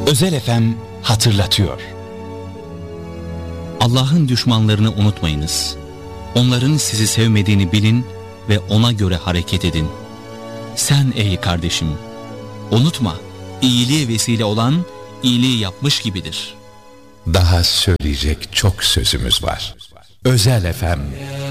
Özel FM hatırlatıyor. Allah'ın düşmanlarını unutmayınız. Onların sizi sevmediğini bilin ve ona göre hareket edin. Sen ey kardeşim, unutma, iyiliğe vesile olan iyiliği yapmış gibidir. Daha söyleyecek çok sözümüz var. Özel FM